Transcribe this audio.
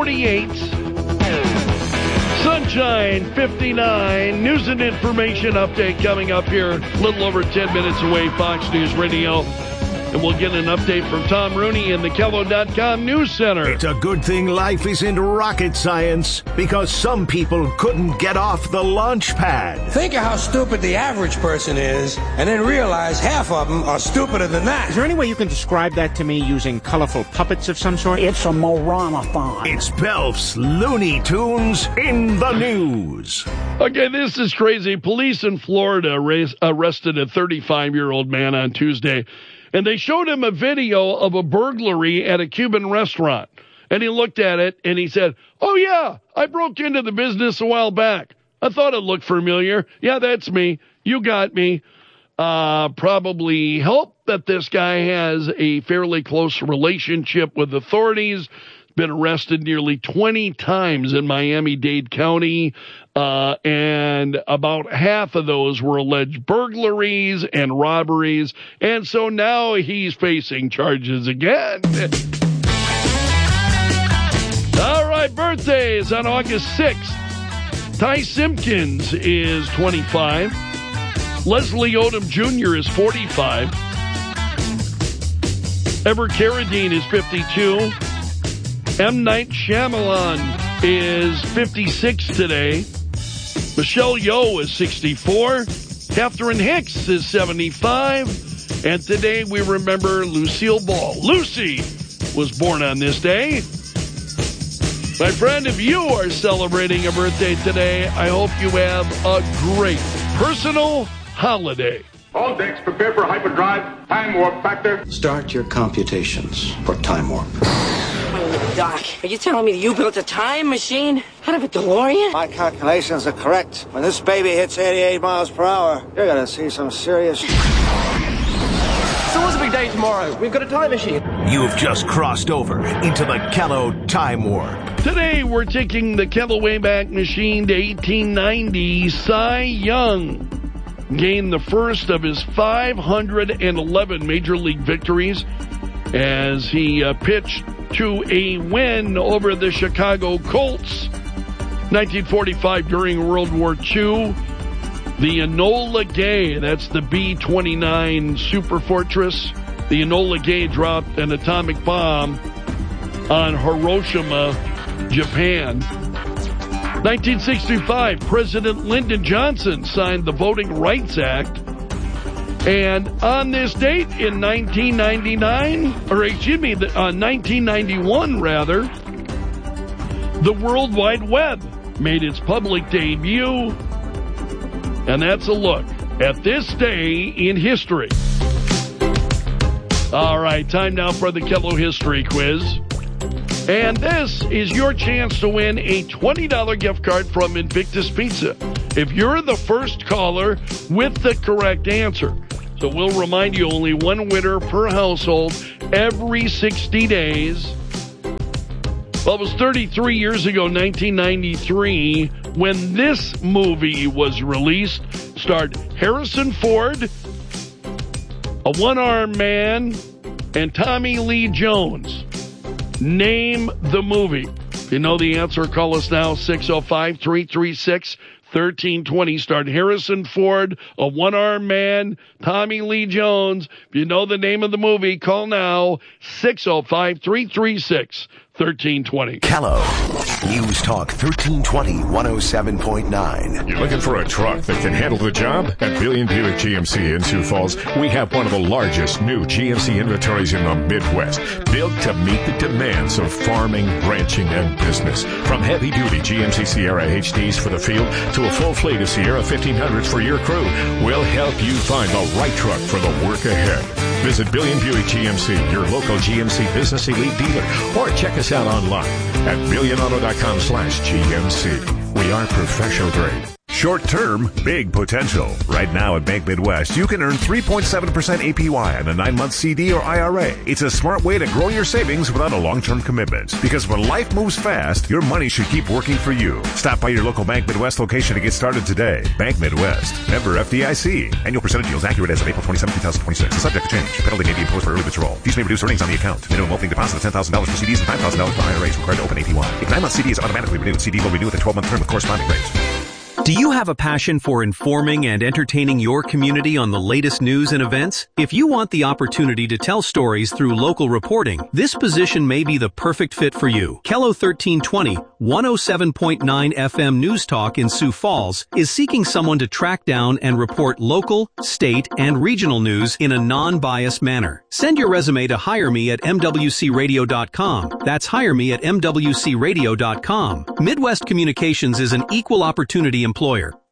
48. Sunshine, 59. News and information update coming up here a little over 10 minutes away, Fox News Radio. And we'll get an update from Tom Rooney in the Kello.com News Center. It's a good thing life isn't rocket science, because some people couldn't get off the launch pad. Think of how stupid the average person is, and then realize half of them are stupider than that. Is there any way you can describe that to me using colorful puppets of some sort? It's a Morana-thon. It's Belf's Looney Tunes in the news. Okay, this is crazy. Police in Florida arrested a 35-year-old man on Tuesday, and they showed him a video of a burglary at a Cuban restaurant. And he looked at it, and he said, "Oh, yeah, I broke into the business a while back. I thought it looked familiar. Yeah, that's me. You got me." Probably helped that this guy has a fairly close relationship with authorities. Been arrested nearly 20 times in Miami-Dade County, and about half of those were alleged burglaries and robberies, and so now he's facing charges again. All right, birthdays on August 6th. Ty Simpkins is 25. Leslie Odom Jr. is 45. Ever Carradine is 52. M. Night Shyamalan is 56 today. Michelle Yeoh is 64. Catherine Hicks is 75. And today we remember Lucille Ball. Lucy was born on this day. My friend, if you are celebrating a birthday today, I hope you have a great personal holiday. All decks prepare for hyperdrive. Time warp factor. Start your computations for time warp. Doc, are you telling me you built a time machine out of a DeLorean? My calculations are correct. When this baby hits 88 miles per hour, you're gonna see some serious... So what's the big day tomorrow? We've got a time machine. You've just crossed over into the Kello Time Warp. Today we're taking the Kello Wayback Machine to 1890. Cy Young gained the first of his 511 Major League victories as he pitched to a win over the Chicago Colts. 1945, during World War II, the Enola Gay, that's the B-29 Super Fortress, the Enola Gay dropped an atomic bomb on Hiroshima, Japan. 1965, President Lyndon Johnson signed the Voting Rights Act. And on this date in 1991 rather, the World Wide Web made its public debut. And that's a look at this day in history. All right, time now for the Kello History Quiz. And this is your chance to win a $20 gift card from Invictus Pizza if you're the first caller with the correct answer. So we'll remind you, only one winner per household every 60 days. Well, it was 33 years ago, 1993, when this movie was released. Starred Harrison Ford, a one-armed man, and Tommy Lee Jones. Name the movie. If you know the answer, call us now, 605-336-1320. Starred Harrison Ford, a one-armed man, Tommy Lee Jones. If you know the name of the movie, call now, 605-336-1320. Kello News Talk 1320 107.9. You're looking for a truck that can handle the job? At Billion Buick GMC in Sioux Falls, we have one of the largest new GMC inventories in the Midwest, built to meet the demands of farming, ranching, and business. From heavy-duty GMC Sierra HDs for the field to a full fleet of Sierra 1500s for your crew, we'll help you find the right truck for the work ahead. Visit Billion Buick GMC, your local GMC Business Elite dealer, or check us out online at billionauto.com/GMC. We are professional grade. Short term, big potential. Right now at Bank Midwest, you can earn 3.7% APY on a 9-month CD or IRA. It's a smart way to grow your savings without a long-term commitment. Because when life moves fast, your money should keep working for you. Stop by your local Bank Midwest location to get started today. Bank Midwest. Member FDIC. Annual percentage yields accurate as of April 27, 2026. Subject to change. Penalty may be imposed for early withdrawal. Fees may reduce earnings on the account. Minimum opening deposit of $10,000 for CDs and $5,000 for IRAs required to open APY. If 9-month CD is automatically renewed, CD will renew with a 12-month term with corresponding rates. Do you have a passion for informing and entertaining your community on the latest news and events? If you want the opportunity to tell stories through local reporting, this position may be the perfect fit for you. KELO 1320, 107.9 FM News Talk in Sioux Falls is seeking someone to track down and report local, state, and regional news in a non-biased manner. Send your resume to hireme@mwcradio.com. That's hireme@mwcradio.com. Midwest Communications is an equal opportunity employer.